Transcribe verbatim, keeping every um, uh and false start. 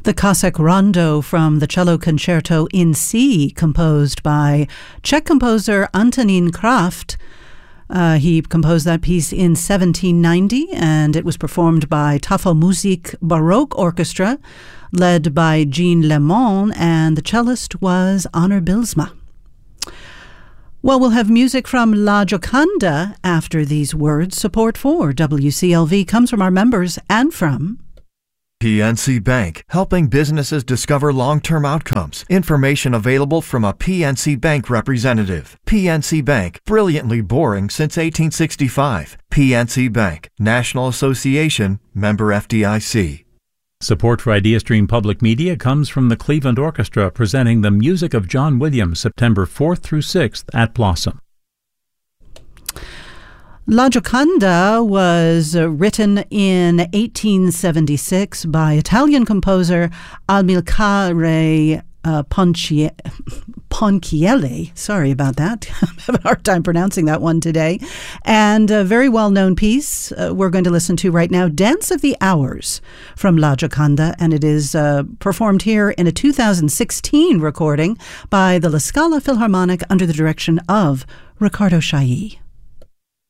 The Cossack Rondo from the Cello Concerto in C, composed by Czech composer Antonín Kraft. Uh, he composed that piece in seventeen ninety, and it was performed by Tafelmusik Baroque Orchestra, led by Jean Lemon, and the cellist was Honor Bilsma. Well, we'll have music from La Gioconda after these words. Support for W C L V comes from our members and from P N C Bank, helping businesses discover long-term outcomes. Information available from a P N C Bank representative. P N C Bank, brilliantly boring since eighteen sixty-five. P N C Bank, National Association, member F D I C. Support for IdeaStream Public Media comes from the Cleveland Orchestra, presenting the music of John Williams September fourth through sixth at Blossom. La Gioconda was uh, written in eighteen seventy-six by Italian composer Amilcare uh, Ponchie- Ponchielli. Sorry about that. I'm having a hard time pronouncing that one today. And a very well-known piece uh, we're going to listen to right now, Dance of the Hours from La Gioconda, and it is uh, performed here in a two thousand sixteen recording by the La Scala Philharmonic under the direction of Riccardo Chailly.